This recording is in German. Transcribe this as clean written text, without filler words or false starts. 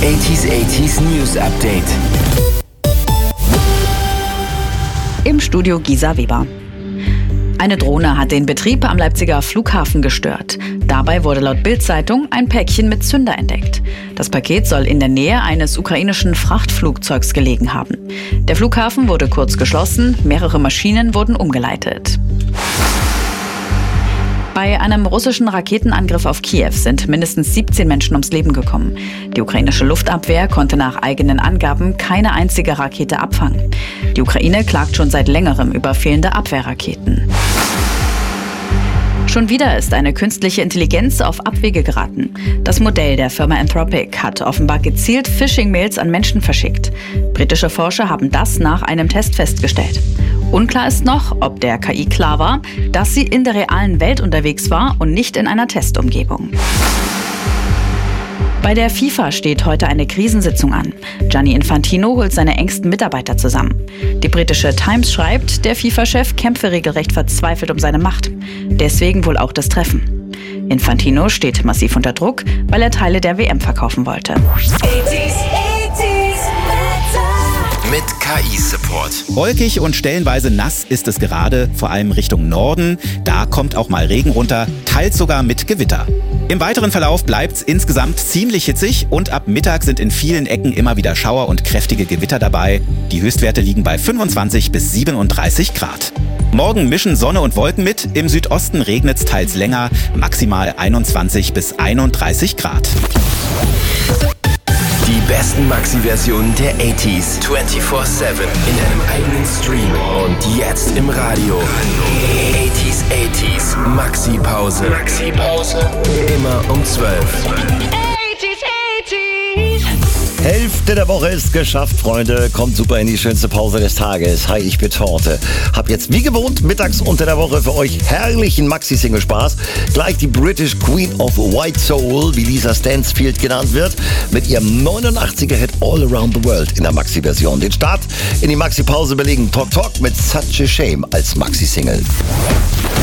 80s News Update. Im Studio Gisa Weber. Eine Drohne hat den Betrieb am Leipziger Flughafen gestört. Dabei wurde laut Bild-Zeitung ein Päckchen mit Zünder entdeckt. Das Paket soll in der Nähe eines ukrainischen Frachtflugzeugs gelegen haben. Der Flughafen wurde kurz geschlossen, mehrere Maschinen wurden umgeleitet. Bei einem russischen Raketenangriff auf Kiew sind mindestens 17 Menschen ums Leben gekommen. Die ukrainische Luftabwehr konnte nach eigenen Angaben keine einzige Rakete abfangen. Die Ukraine klagt schon seit längerem über fehlende Abwehrraketen. Schon wieder ist eine künstliche Intelligenz auf Abwege geraten. Das Modell der Firma Anthropic hat offenbar gezielt Phishing-Mails an Menschen verschickt. Britische Forscher haben das nach einem Test festgestellt. Unklar ist noch, ob der KI klar war, dass sie in der realen Welt unterwegs war und nicht in einer Testumgebung. Bei der FIFA steht heute eine Krisensitzung an. Gianni Infantino holt seine engsten Mitarbeiter zusammen. Die britische Times schreibt, der FIFA-Chef kämpfe regelrecht verzweifelt um seine Macht. Deswegen wohl auch das Treffen. Infantino steht massiv unter Druck, weil er Teile der WM verkaufen wollte. Mit KI-Support. Wolkig und stellenweise nass ist es gerade, vor allem Richtung Norden. Da kommt auch mal Regen runter, teils sogar mit Gewitter. Im weiteren Verlauf bleibt's insgesamt ziemlich hitzig und ab Mittag sind in vielen Ecken immer wieder Schauer und kräftige Gewitter dabei. Die Höchstwerte liegen bei 25 bis 37 Grad. Morgen mischen Sonne und Wolken mit, im Südosten regnet's teils länger, maximal 21 bis 31 Grad. Die besten Maxi-Versionen der 80s 24/7 in deinem eigenen Stream und jetzt im Radio. 80s Maxi-Pause. Immer um 12. Hälfte der Woche ist geschafft, Freunde. Kommt super in die schönste Pause des Tages. Hi, ich bin Torte. Hab jetzt wie gewohnt mittags unter der Woche für euch herrlichen Maxi-Single-Spaß. Gleich die British Queen of White Soul, wie Lisa Stansfield genannt wird, mit ihrem 89er-Hit All Around the World in der Maxi-Version. Den Start in die Maxi-Pause belegen Talk Talk mit Such a Shame als Maxi-Single.